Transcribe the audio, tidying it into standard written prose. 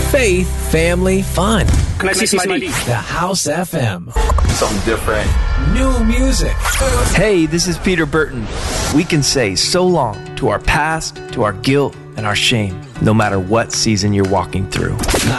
faith, family, fun. Can I see some ID? The House FM. Something different. New music. Hey, this is Peter Burton. We can say so long to our past, to our guilt, and our shame, no matter what season you're walking through. The